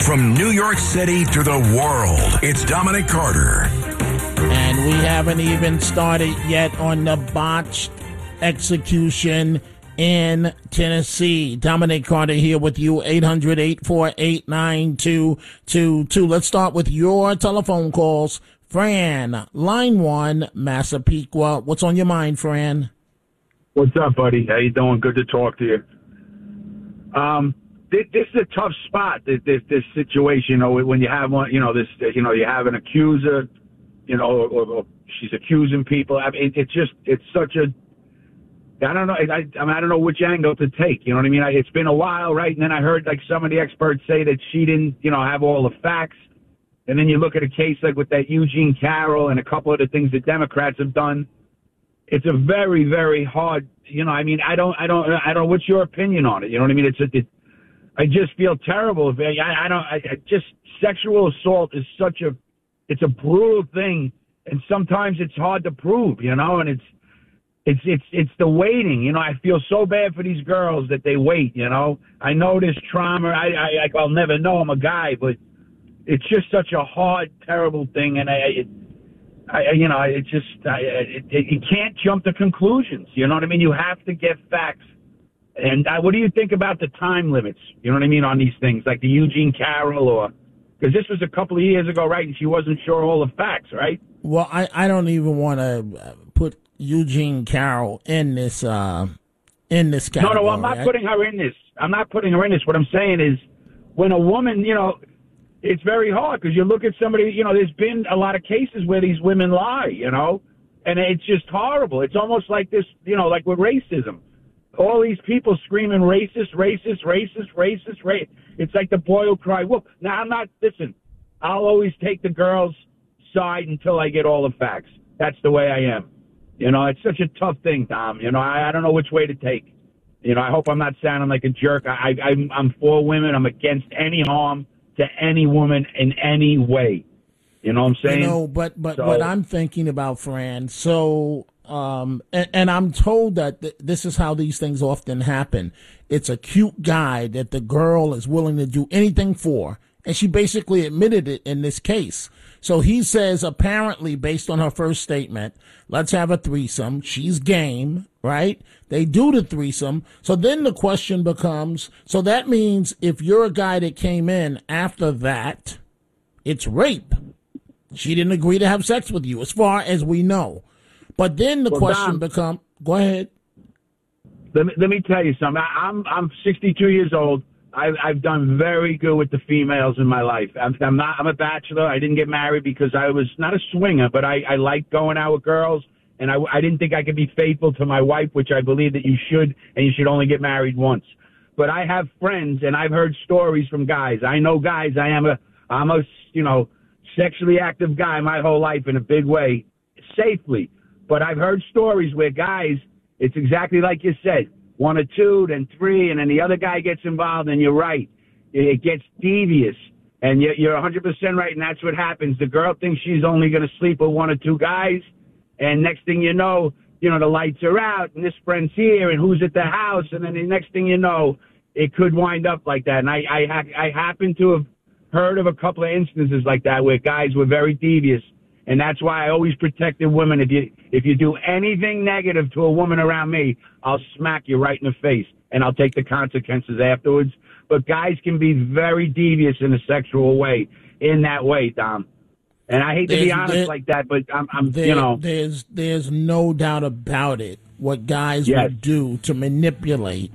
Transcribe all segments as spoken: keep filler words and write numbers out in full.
From New York City to the world, it's Dominic Carter. And we haven't even started yet on the botched execution in Tennessee. Dominic Carter here with you, eight hundred, eight four eight, nine two two two. Let's start with your telephone calls. Fran, line one, Massapequa. What's on your mind, Fran? What's up, buddy? How you doing? Good to talk to you. Um, this, this is a tough spot, this, this, this situation, you know, when you have one, you know, this, you know, you have an accuser, you know, or, or she's accusing people. I mean, it, it's just, it's such a, I don't know, I, I mean, I don't know which angle to take, you know what I mean? I, it's been a while, right? And then I heard, like, some of the experts say that she didn't, you know, have all the facts. And then you look at a case like with that Eugene Carroll and a couple of the things that Democrats have done. It's a very, very hard, you know, I mean, I don't, I don't, I don't, what's your opinion on it? You know what I mean? It's, a, it, I just feel terrible. I, I don't, I, I just, sexual assault is such a, it's a brutal thing. And sometimes it's hard to prove, you know, and it's, it's, it's, it's the waiting, you know, I feel so bad for these girls that they wait, you know, I know this trauma. I, I, I'll never know I'm a guy, but it's just such a hard, terrible thing. And I, it, I, you know, it just, I, it, it, you can't jump to conclusions. You know what I mean? You have to get facts. And I, what do you think about the time limits? You know what I mean? On these things, like the Eugene Carroll, or, because this was a couple of years ago, right? And she wasn't sure all the facts, right? Well, I, I don't even want to put Eugene Carroll in this, uh, in this category. No, no, I'm not right? putting her in this. I'm not putting her in this. What I'm saying is, when a woman, you know, it's very hard because you look at somebody, you know, there's been a lot of cases where these women lie, you know, and it's just horrible. It's almost like this, you know, like with racism. All these people screaming racist, racist, racist, racist, racist. It's like the boy who cried wolf. Now, I'm not, listen, I'll always take the girl's side until I get all the facts. That's the way I am. You know, it's such a tough thing, Tom. You know, I, I don't know which way to take. You know, I hope I'm not sounding like a jerk. I, I, I'm, I'm for women. I'm against any harm to any woman in any way. You know what I'm saying? You know, but but so, what I'm thinking about, Fran, so, um, and, and I'm told that th- this is how these things often happen. It's a cute guy that the girl is willing to do anything for, and she basically admitted it in this case. So he says, apparently, based on her first statement, let's have a threesome. She's game, right? They do the threesome. So then the question becomes, so that means if you're a guy that came in after that, it's rape. She didn't agree to have sex with you, as far as we know. But then the well, question becomes, go ahead. Let me, let me tell you something. I, I'm I'm sixty-two years old. I've, I've done very good with the females in my life. I'm, I'm not. I'm a bachelor. I didn't get married because I was not a swinger, but I, I liked going out with girls, and I, I didn't think I could be faithful to my wife, which I believe that you should, and you should only get married once. But I have friends, and I've heard stories from guys. I know guys. I am a I'm a you know sexually active guy my whole life in a big way, safely. But I've heard stories where guys, it's exactly like you said. One or two, then three, and then the other guy gets involved, and you're right. It gets devious, and you're one hundred percent right, and that's what happens. The girl thinks she's only going to sleep with one or two guys, and next thing you know, you know, the lights are out, and this friend's here, and who's at the house, and then the next thing you know, it could wind up like that. And I, I, I happen to have heard of a couple of instances like that where guys were very devious. And that's why I always protected women. If you if you do anything negative to a woman around me, I'll smack you right in the face, and I'll take the consequences afterwards. But guys can be very devious in a sexual way, in that way, Dom. And I hate to There's, be honest there, like that, but I'm, I'm there, you know. There's, there's no doubt about it what guys yes. would do to manipulate.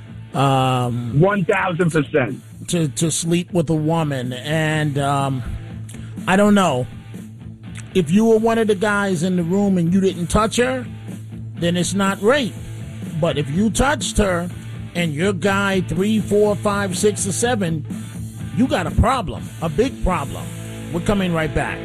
Um, one thousand percent. To, to sleep with a woman. And um, I don't know. If you were one of the guys in the room and you didn't touch her, then it's not rape. But if you touched her and you're guy three, four, five, six, or seven, you got a problem, a big problem. We're coming right back.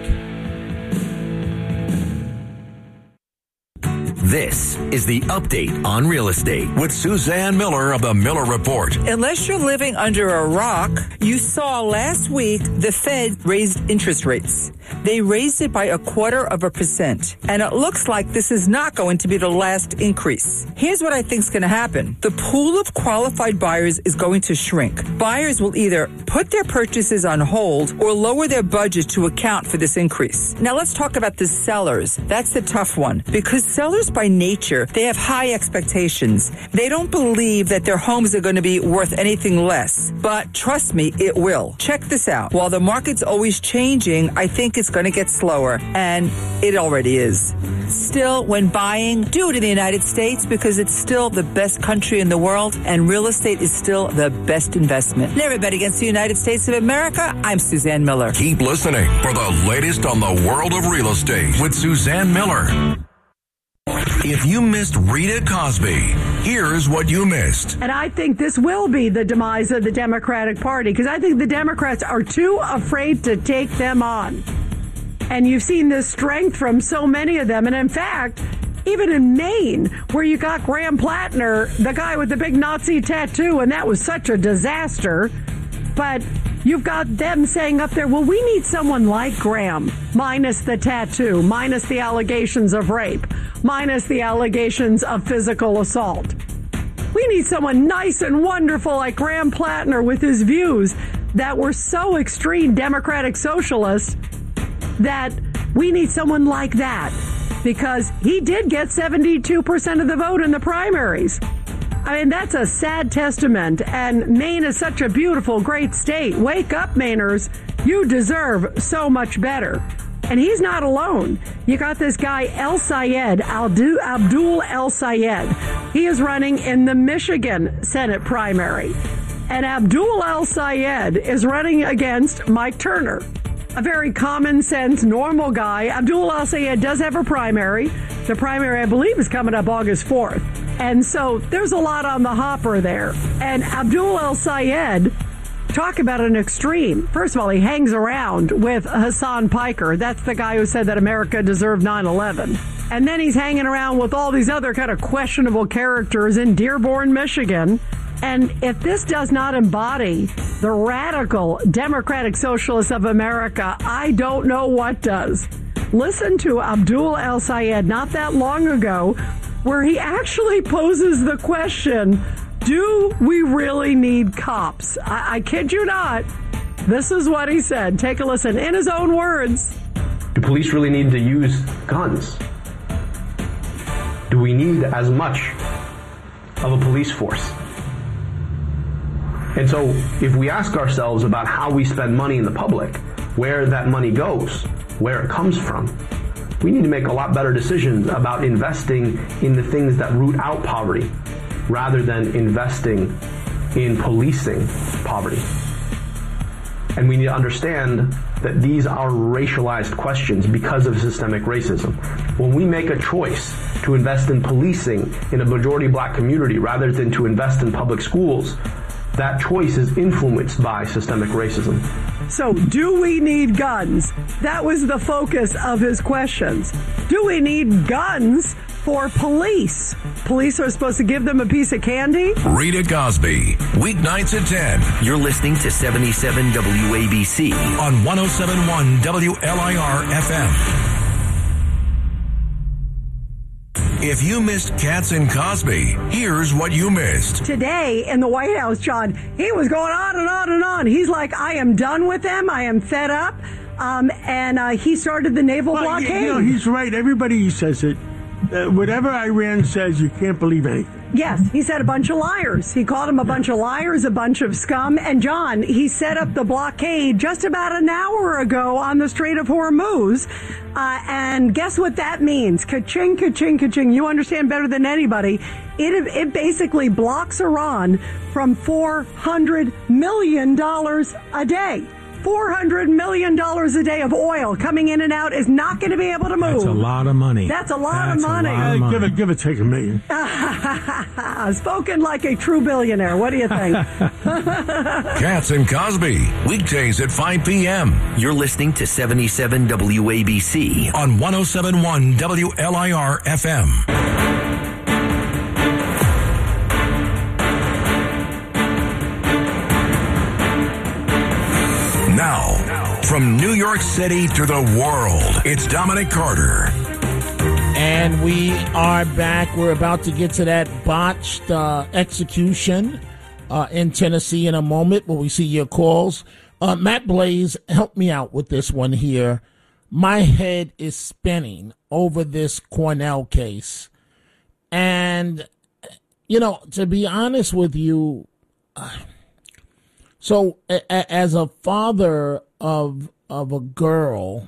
This is the Update on Real Estate with Suzanne Miller of the Miller Report. Unless you're living under a rock, you saw last week the Fed raised interest rates. They raised it by a quarter of a percent. And it looks like this is not going to be the last increase. Here's what I think is going to happen. The pool of qualified buyers is going to shrink. Buyers will either put their purchases on hold or lower their budget to account for this increase. Now let's talk about the sellers. That's the tough one, because sellers by nature, they have high expectations. They don't believe that their homes are going to be worth anything less. But trust me, it will. Check this out. While the market's always changing, I think it's going to get slower, and it already is. Still, when buying, do it in the United States because it's still the best country in the world, and real estate is still the best investment. Never bet against the United States of America. I'm Suzanne Miller. Keep listening for the latest on the world of real estate with Suzanne Miller. If you missed Rita Cosby, here's what you missed. And I think this will be the demise of the Democratic Party, because I think the Democrats are too afraid to take them on. And you've seen this strength from so many of them. And in fact, even in Maine, where you got Graham Plattner, the guy with the big Nazi tattoo, and that was such a disaster. But you've got them saying up there, well, we need someone like Graham, minus the tattoo, minus the allegations of rape, minus the allegations of physical assault. We need someone nice and wonderful like Graham Plattner with his views that were so extreme Democratic socialists that we need someone like that, because he did get seventy-two percent of the vote in the primaries. I mean, that's a sad testament, and Maine is such a beautiful, great state. Wake up, Mainers. You deserve so much better. And he's not alone. You got this guy, El Sayed, Abdul El Sayed. He is running in the Michigan Senate primary. And Abdul El Sayed is running against Mike Turner, a very common sense, normal guy. Abdul El Sayed does have a primary. The primary, I believe, is coming up August fourth. And so there's a lot on the hopper there. And Abdul El Sayed, talk about an extreme. First of all, he hangs around with Hassan Piker. That's the guy who said that America deserved nine eleven. And then he's hanging around with all these other kind of questionable characters in Dearborn, Michigan. And if this does not embody the radical Democratic Socialists of America, I don't know what does. Listen to Abdul El Sayed not that long ago, where he actually poses the question, do we really need cops? I, I kid you not. This is what he said. Take a listen in his own words. Do police really need to use guns? Do we need as much of a police force? And so if we ask ourselves about how we spend money in the public, where that money goes, where it comes from, we need to make a lot better decisions about investing in the things that root out poverty rather than investing in policing poverty. And we need to understand that these are racialized questions because of systemic racism. When we make a choice to invest in policing in a majority black community rather than to invest in public schools, that choice is influenced by systemic racism. So, do we need guns? That was the focus of his questions. Do we need guns for police? Police are supposed to give them a piece of candy? Rita Cosby, weeknights at ten. You're listening to seventy-seven W A B C on one oh seven point one W L I R F M. If you missed Katz and Cosby, here's what you missed. Today in the White House, John, he was going on and on and on. He's like, I am done with them. I am fed up. Um, and uh, he started the naval well, blockade. You know, he's right. Everybody says it. Uh, whatever Iran says, you can't believe anything. Yes, he said a bunch of liars. He called them a bunch of liars, a bunch of scum. And John, he set up the blockade just about an hour ago on the Strait of Hormuz. Uh, and guess what that means? Ka-ching, ka-ching, ka-ching. You understand better than anybody. It, it basically blocks Iran from four hundred million dollars a day. four hundred million dollars a day of oil coming in and out is not going to be able to move. That's a lot of money. That's a lot That's of money. A lot of money. Uh, give it, give it, take a million. Spoken like a true billionaire. What do you think? Katz and Cosby, weekdays at five p.m. You're listening to seventy-seven W A B C on one oh seven point one W L I R F M. Now, From New York City to the world, it's Dominic Carter. And we are back. We're about to get to that botched uh, execution uh, in Tennessee in a moment where we see your calls. Uh, Matt Blaze, help me out with this one here. My head is spinning over this Cornell case. And, you know, to be honest with you, uh, so a- as a father of of a girl,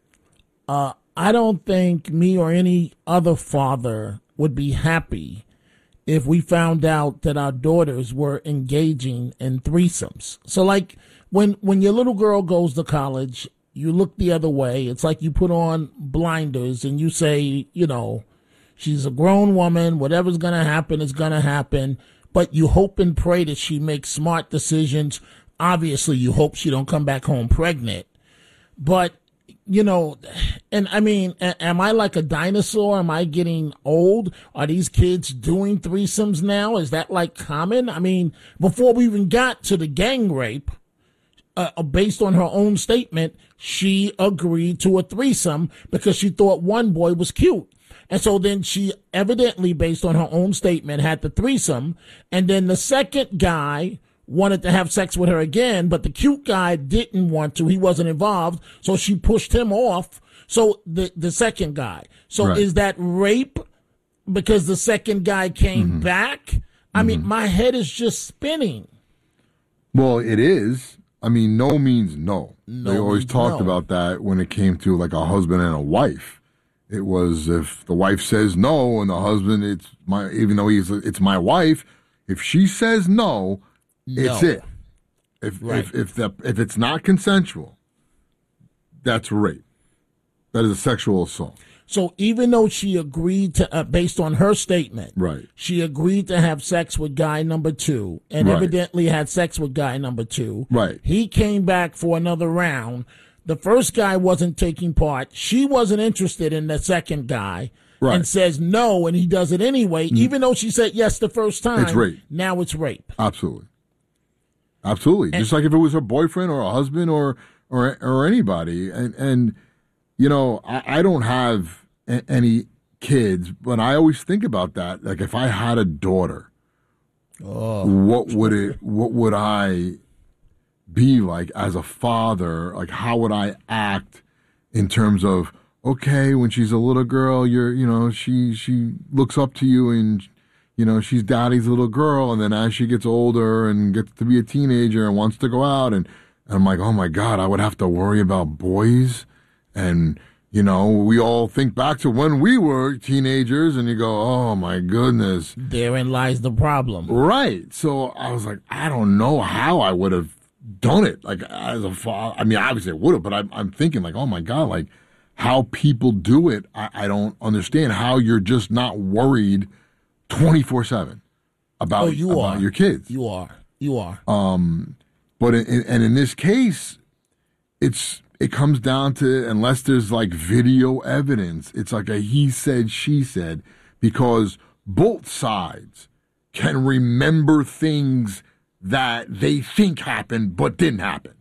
uh, I don't think me or any other father would be happy if we found out that our daughters were engaging in threesomes. So, like, when when your little girl goes to college, you look the other way. It's like you put on blinders and you say, you know, she's a grown woman. Whatever's going to happen is going to happen. But you hope and pray that she makes smart decisions. Obviously, you hope she don't come back home pregnant. But, you know, and I mean, a- am I like a dinosaur? Am I getting old? Are these kids doing threesomes now? Is that like common? I mean, before we even got to the gang rape, uh, based on her own statement, she agreed to a threesome because she thought one boy was cute. And so then she evidently, based on her own statement, had the threesome. And then the second guy wanted to have sex with her again, but the cute guy didn't want to. He wasn't involved. So she pushed him off. So the, the second guy. So Right. is that rape because the second guy came Mm-hmm. back? I mean, my head is just spinning. Well, it is. I mean, no means no. No they always means talked no. about that when it came to like a husband and a wife. It was if the wife says no and the husband, it's my, even though he's, it's my wife, if she says no, it's No. it. If, Right. if, if the, if it's not consensual, that's rape. That is a sexual assault. So even though she agreed to, uh, based on her statement, Right. she agreed to have sex with guy number two and Right. evidently had sex with guy number two. Right. He came back for another round. The first guy wasn't taking part. She wasn't interested in the second guy. Right. And says no, and he does it anyway, even though she said yes the first time. It's rape. Now it's rape. Absolutely. Absolutely. Just like if it was her boyfriend or a husband or or or anybody. And and you know, I, I don't have a- any kids, but I always think about that. Like if I had a daughter, what would it what would I be like as a father? Like how would I act in terms of, okay, when she's a little girl, you're you know, she she looks up to you and you know, she's daddy's little girl, and then as she gets older and gets to be a teenager and wants to go out, and, and I'm like, oh my God, I would have to worry about boys. And, you know, we all think back to when we were teenagers, and you go, oh my goodness. Therein lies the problem. Right. So I was like, I don't know how I would have done it. Like, as a father, I mean, obviously I would have, but I'm, I'm thinking, like, oh my God, like, how people do it, I, I don't understand how you're just not worried twenty-four seven about, Oh, you about are. your kids. You are. You are. Um, but in, in, and in this case, it's it comes down to, unless there's like video evidence, it's like a he said, she said, because both sides can remember things that they think happened but didn't happen.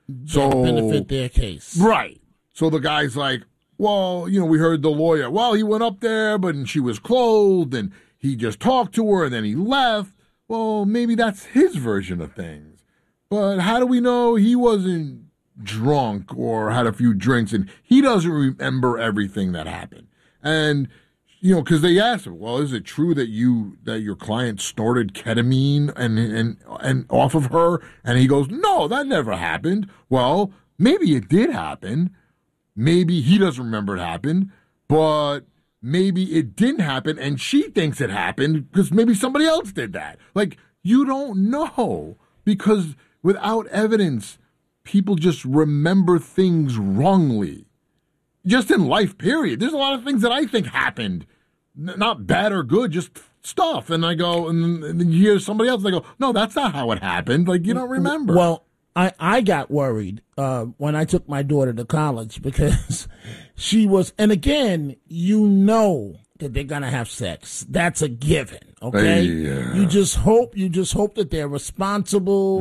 So benefit their case. Right. So the guy's like, well, you know, we heard the lawyer. Well, he went up there, but and she was clothed, and he just talked to her, and then he left. Well, maybe that's his version of things. But how do we know he wasn't drunk or had a few drinks, and he doesn't remember everything that happened? And, you know, because they asked him, well, is it true that you that your client snorted ketamine and and and off of her? And he goes, no, that never happened. Well, maybe it did happen. Maybe he doesn't remember it happened, but maybe it didn't happen and she thinks it happened because maybe somebody else did that. Like, you don't know, because without evidence, people just remember things wrongly. Just in life, period. There's a lot of things that I think happened, N- not bad or good, just stuff. And I go, and then you hear somebody else, they go, no, that's not how it happened. Like, you don't remember. Well, I, I got worried uh, when I took my daughter to college because she was, and again, you know that they're going to have sex. That's a given, okay? Yeah. You just hope, you just hope that they're responsible. Right.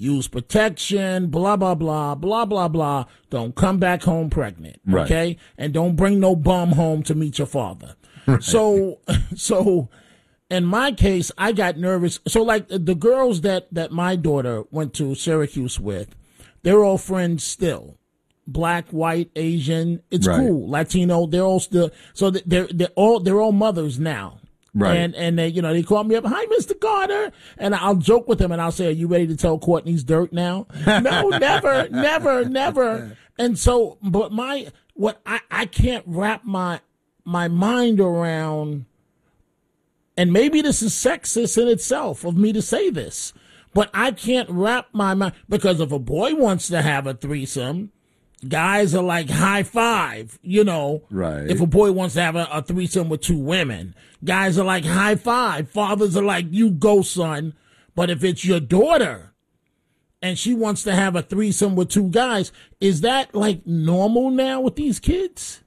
use protection, blah, blah, blah, blah, blah, blah. Don't come back home pregnant, Right. okay? And don't bring no bum home to meet your father. Right. So, so in my case, I got nervous. So, like, the girls that, that my daughter went to Syracuse with, they're all friends still. Black, white, Asian, it's Right. cool. Latino, they're all still, so they're, they're all, they're all mothers now. Right. And, and they, you know, they call me up, hi, Mister Carter. And I'll joke with them and I'll say, are you ready to tell Courtney's dirt now? No, never, never, never. And so, but my, what I, I can't wrap my, my mind around, and maybe this is sexist in itself of me to say this, but I can't wrap my mind, because if a boy wants to have a threesome, guys are like high five, you know. Right. If a boy wants to have a, a threesome with two women, guys are like high five. Fathers are like, you go, son. But if it's your daughter and she wants to have a threesome with two guys, is that like normal now with these kids?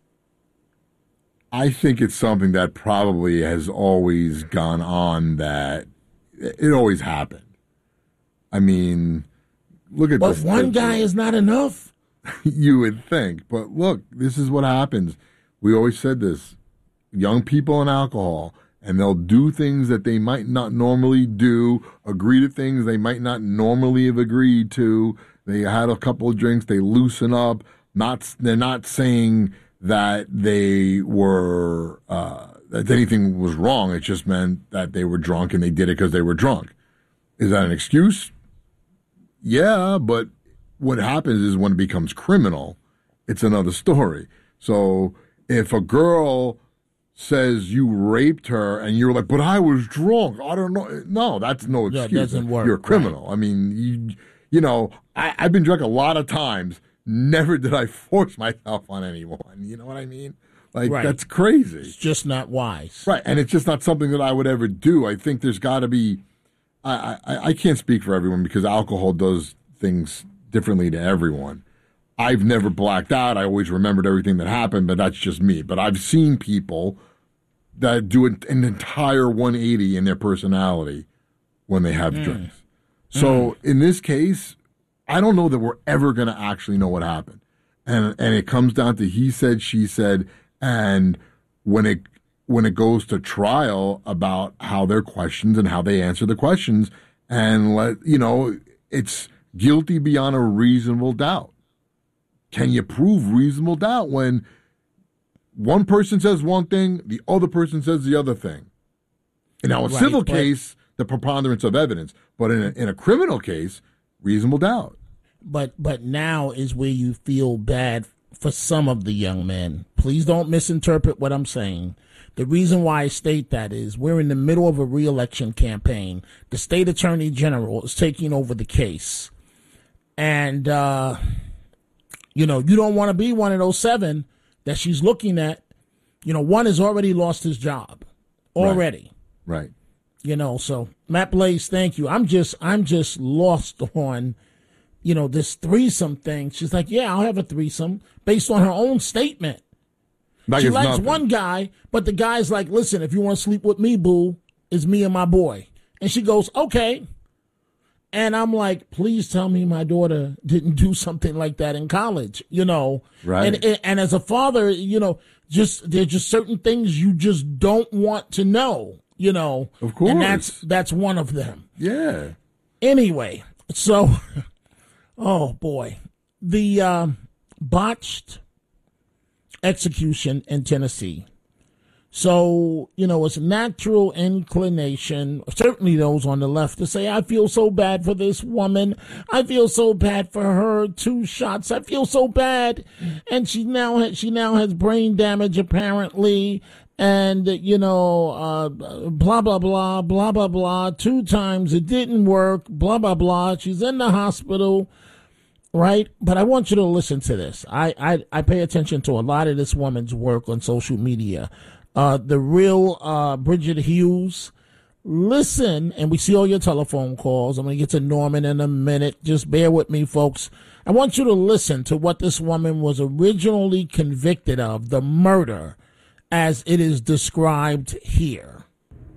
I think it's something that probably has always gone on, that it always happened. I mean, look at But this. if one guy is not enough. You would think. But look, this is what happens. We always said this. Young people and alcohol, and they'll do things that they might not normally do, agree to things they might not normally have agreed to. They had a couple of drinks, they loosen up. Not, they're not saying that they were, uh, that anything was wrong. It just meant that they were drunk and they did it because they were drunk. Is that an excuse? Yeah, but what happens is when it becomes criminal, it's another story. So if a girl says you raped her and you're like, but I was drunk, I don't know. No, that's no excuse. That doesn't work. You're a criminal. Right. I mean, you, you know, I, I've been drunk a lot of times. Never did I force myself on anyone. You know what I mean? Like, Right. that's crazy. It's just not wise. Right. And it's just not something that I would ever do. I think there's got to be, I, I, I can't speak for everyone because alcohol does things differently to everyone. I've never blacked out. I always remembered everything that happened, but that's just me. But I've seen people that do an entire one eighty in their personality when they have mm. drinks. So mm. in this case, I don't know that we're ever going to actually know what happened. And and it comes down to he said, she said, and when it when it goes to trial about how they're questioned and how they answer the questions, and let you know, it's guilty beyond a reasonable doubt. Can you prove reasonable doubt when one person says one thing, the other person says the other thing? And now, a right, civil case, the preponderance of evidence, but in a, in a criminal case, reasonable doubt. But but now is where you feel bad for some of the young men. Please don't misinterpret what I'm saying. The reason why I state that is we're in the middle of a re-election campaign. The state attorney general is taking over the case. And, uh, you know, you don't want to be one of those seven that she's looking at. You know, one has already lost his job. Already. Right. right. You know, so Matt Blaze, thank you. I'm just, I'm just lost on, you know, this threesome thing. She's like, yeah, I'll have a threesome based on her own statement. Like she likes nothing. One guy, but the guy's like, listen, if you want to sleep with me, boo, it's me and my boy. And she goes, okay. And I'm like, please tell me my daughter didn't do something like that in college, you know. Right. And, and as a father, you know, just there's just certain things you just don't want to know, you know. Of course. And that's that's one of them. Yeah. Anyway, so, oh, boy. The uh, botched execution in Tennessee. So, you know, it's a natural inclination, certainly those on the left, to say, I feel so bad for this woman. I feel so bad for her. Two shots. I feel so bad. And she now has, she now has brain damage, apparently. And, you know, uh, blah, blah, blah, blah, blah, blah. Two times it didn't work, blah, blah, blah. She's in the hospital. Right? But I want you to listen to this. I, I, I pay attention to a lot of this woman's work on social media. Uh, the real uh, Bridget Hughes. Listen, and we see all your telephone calls. I'm going to get to Norman in a minute. Just bear with me, folks. I want you to listen to what this woman was originally convicted of, the murder, as it is described here.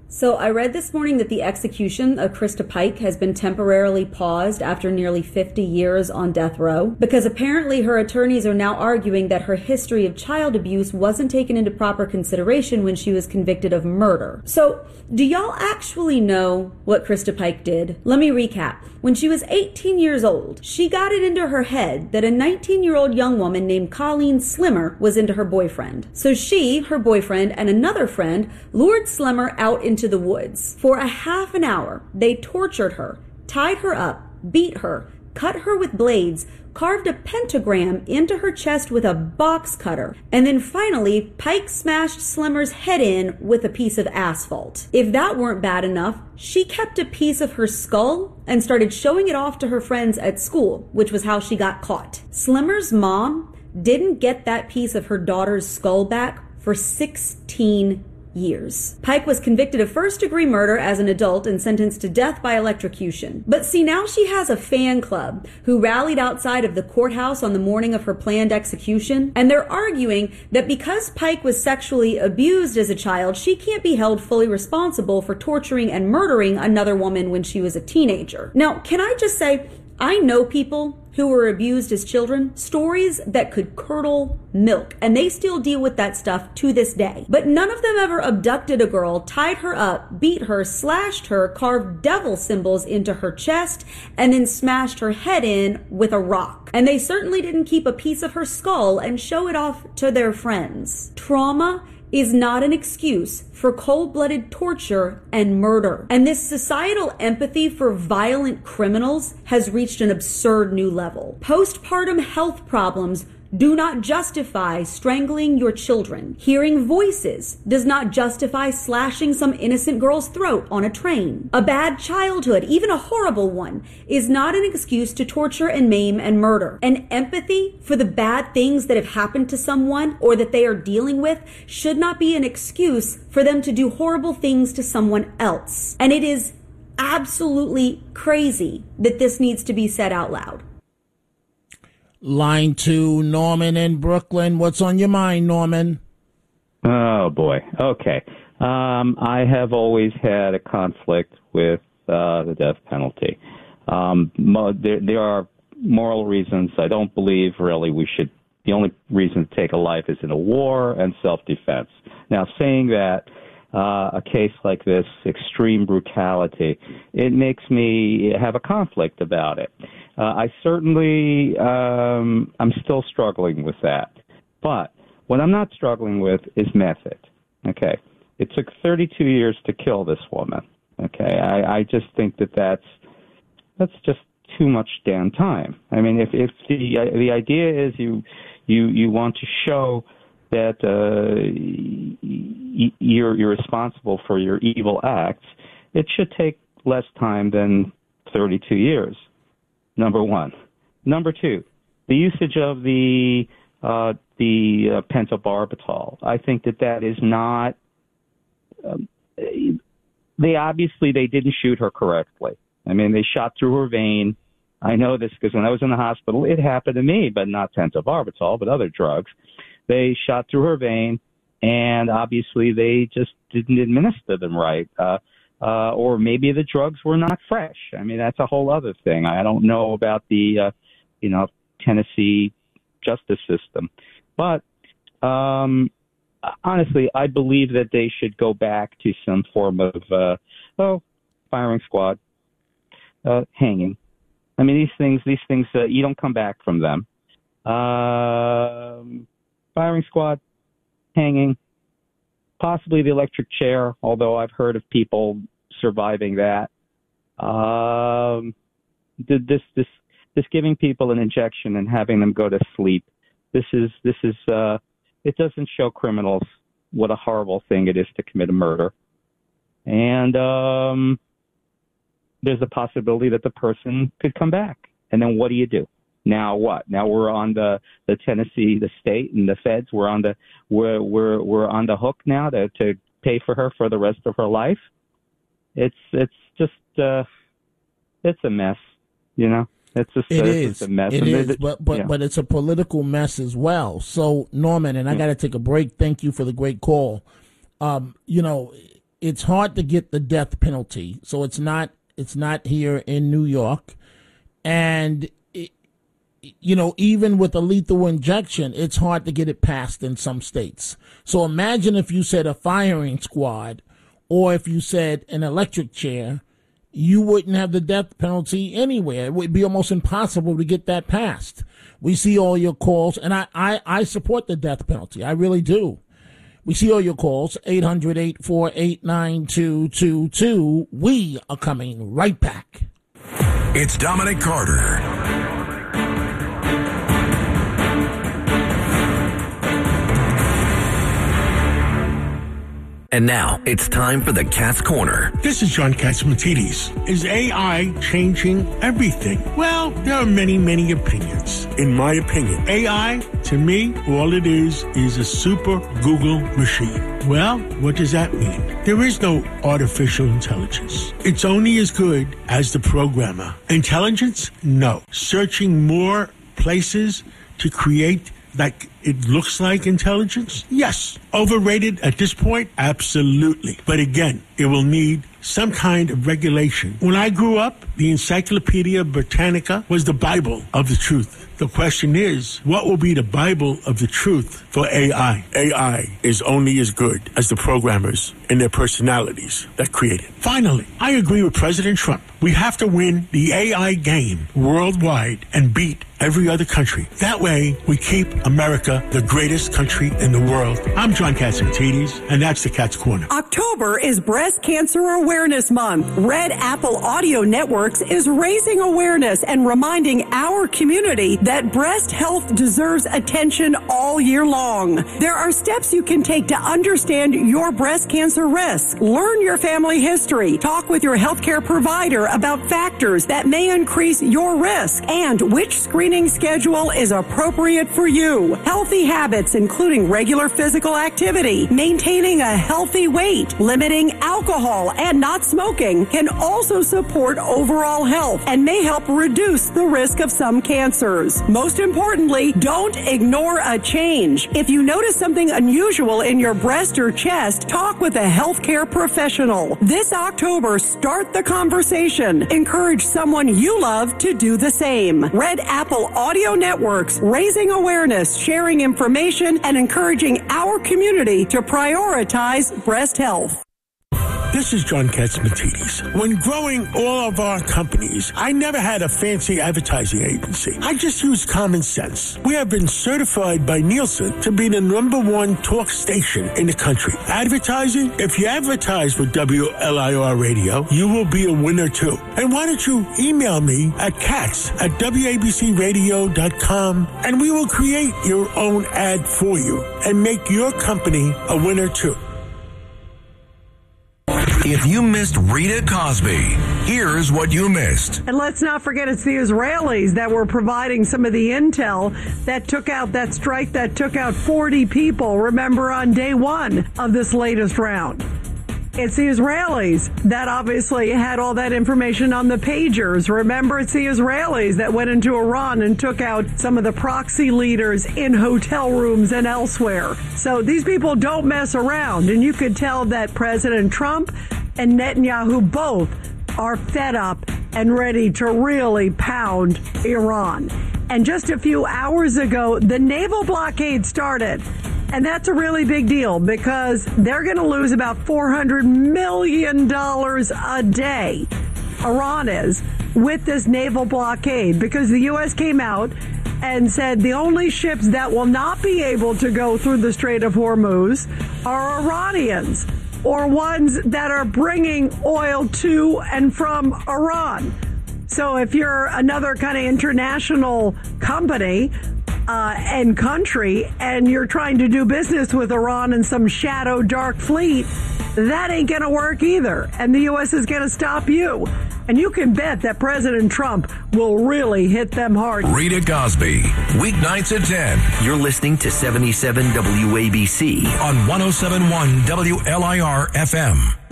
So I read this morning that the execution of Krista Pike has been temporarily paused after nearly fifty years on death row because apparently her attorneys are now arguing that her history of child abuse wasn't taken into proper consideration when she was convicted of murder. So do y'all actually know what Krista Pike did? Let me recap. When she was eighteen years old, she got it into her head that a nineteen-year-old young woman named Colleen Slimmer was into her boyfriend. So she, her boyfriend, and another friend lured Slimmer out into the woods. For a half an hour, they tortured her, tied her up, beat her, cut her with blades, carved a pentagram into her chest with a box cutter, and then finally, Pike smashed Slimmer's head in with a piece of asphalt. If that weren't bad enough, she kept a piece of her skull and started showing it off to her friends at school, which was how she got caught. Slimmer's mom didn't get that piece of her daughter's skull back for sixteen years. Pike was convicted of first-degree murder as an adult and sentenced to death by electrocution. But see, now she has a fan club who rallied outside of the courthouse on the morning of her planned execution, and they're arguing that because Pike was sexually abused as a child, she can't be held fully responsible for torturing and murdering another woman when she was a teenager. Now, can I just say, I know people who were abused as children, stories that could curdle milk, and they still deal with that stuff to this day. But none of them ever abducted a girl, tied her up, beat her, slashed her, carved devil symbols into her chest, and then smashed her head in with a rock. And they certainly didn't keep a piece of her skull and show it off to their friends. Trauma is not an excuse for cold-blooded torture and murder. And this societal empathy for violent criminals has reached an absurd new level. Postpartum health problems do not justify strangling your children. Hearing voices does not justify slashing some innocent girl's throat on a train. A bad childhood, even a horrible one, is not an excuse to torture and maim and murder. And empathy for the bad things that have happened to someone or that they are dealing with should not be an excuse for them to do horrible things to someone else. And it is absolutely crazy that this needs to be said out loud. Line two, Norman in Brooklyn. What's on your mind, Norman? Oh, boy. Okay. Um, I have always had a conflict with uh, the death penalty. Um, mo- there, there are moral reasons. I don't believe, really, we should. The only reason to take a life is in a war and self-defense. Now, saying that, uh, a case like this, extreme brutality, it makes me have a conflict about it. Uh, I certainly, um, I'm still struggling with that. But what I'm not struggling with is method. Okay. It took thirty-two years to kill this woman. Okay. I, I just think that that's, that's just too much damn time. I mean, if, if the, the idea is you, you, you want to show that, uh, y- you're, you're responsible for your evil acts, it should take less time than thirty-two years. Number one. Number two, the usage of the uh, the uh, pentobarbital. I think that that is not. Um, they obviously they didn't shoot her correctly. I mean, they shot through her vein. I know this because when I was in the hospital, it happened to me, but not pentobarbital, but other drugs. They shot through her vein, and obviously they just didn't administer them right. Uh, Uh, or maybe the drugs were not fresh. I mean, that's a whole other thing. I don't know about the, uh, you know, Tennessee justice system. But um, honestly, I believe that they should go back to some form of, uh, oh, firing squad, uh, hanging. I mean, these things, these things, uh, you don't come back from them. Uh, firing squad, hanging. Possibly the electric chair, although I've heard of people surviving that. Um, this, this, this giving people an injection and having them go to sleep. This is, this is, uh, it doesn't show criminals what a horrible thing it is to commit a murder. And, um, there's a possibility that the person could come back. And then what do you do? Now what? Now we're on the, the Tennessee, the state and the feds. We're on the we're we're we're on the hook now to, to pay for her for the rest of her life. It's it's just uh, it's a mess, you know. It's just it uh, is it's a mess. It and is, it, but but yeah. but it's a political mess as well. So Norman, and I got to take a break. Thank you for the great call. Um, you know, it's hard to get the death penalty. So it's not it's not here in New York. And, it, you know, even with a lethal injection, it's hard to get it passed in some states. So imagine if you said a firing squad or if you said an electric chair, you wouldn't have the death penalty anywhere. It would be almost impossible to get that passed. We see all your calls, and I, I, I support the death penalty. I really do. We see all your calls, eight hundred, eight four eight, nine two two two. We are coming right back. It's Dominic Carter. And now, it's time for the Cat's Corner. This is John Catsimatidis. Is A I changing everything? Well, there are many, many opinions. In my opinion, A I, to me, all it is is a super Google machine. Well, what does that mean? There is no artificial intelligence. It's only as good as the programmer. Intelligence? No. Searching more places to create like it looks like intelligence? Yes. Overrated at this point? Absolutely. But again, it will need some kind of regulation. When I grew up, the Encyclopedia Britannica was the Bible of the truth. The question is, what will be the Bible of the truth for A I? A I is only as good as the programmers and their personalities that create it. Finally, I agree with President Trump. We have to win the A I game worldwide and beat every other country. That way, we keep America the greatest country in the world. I'm John Catsimatidis, and that's the Cat's Corner. October is Breast Cancer Awareness Month. Red Apple Audio Networks is raising awareness and reminding our community that breast health deserves attention all year long. There are steps you can take to understand your breast cancer risk. Learn your family history. Talk with your healthcare provider about factors that may increase your risk and which screening schedule is appropriate for you. Healthy habits, including regular physical activity, maintaining a healthy weight, limiting alcohol, and not smoking can also support overall health and may help reduce the risk of some cancers. Most importantly, don't ignore a change. If you notice something unusual in your breast or chest, talk with a healthcare professional. This October, start the conversation. Encourage someone you love to do the same. Red Apple Audio Networks, raising awareness, sharing information, and encouraging our community to prioritize breast health. This is John Catsimatidis. When growing all of our companies, I never had a fancy advertising agency. I just used common sense. We have been certified by Nielsen to be the number one talk station in the country. Advertising? If you advertise with W L I R Radio, you will be a winner too. And why don't you email me at cats at W A B C radio dot com and we will create your own ad for you and make your company a winner too. If you missed Rita Cosby, here's what you missed. And let's not forget it's the Israelis that were providing some of the intel that took out that strike that took out forty people, remember, on day one of this latest round. It's the Israelis that obviously had all that information on the pagers. Remember, it's the Israelis that went into Iran and took out some of the proxy leaders in hotel rooms and elsewhere. So these people don't mess around. And you could tell that President Trump and Netanyahu both are fed up and ready to really pound Iran. And just a few hours ago, the naval blockade started. And that's a really big deal because they're going to lose about four hundred million dollars a day, Iran is, with this naval blockade because the U S came out and said the only ships that will not be able to go through the Strait of Hormuz are Iranians or ones that are bringing oil to and from Iran. So if you're another kind of international company uh, and country and you're trying to do business with Iran and some shadow dark fleet, that ain't going to work either. And the U S is going to stop you. And you can bet that President Trump will really hit them hard. Rita Cosby, weeknights at ten. You're listening to seventy-seven W A B C on one oh seven point one W L I R F M.